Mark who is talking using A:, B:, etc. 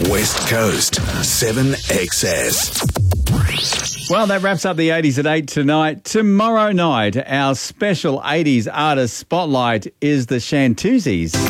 A: West Coast 7XS.
B: Well, that wraps up the 80s at 8 tonight. Tomorrow night, our special 80s artist spotlight is the Shantuzis.